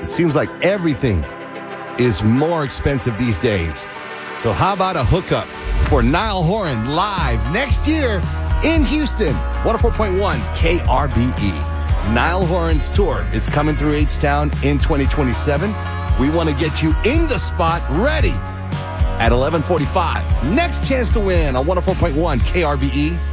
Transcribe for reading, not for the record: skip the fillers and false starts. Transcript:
It seems like everything is more expensive these days. So how about a hookup for Niall Horan live next year in Houston, 104.1 KRBE. Niall Horan's tour is coming through H-Town in 2027. We want to get you in the spot ready at 11:45. Next chance to win on 104.1 KRBE.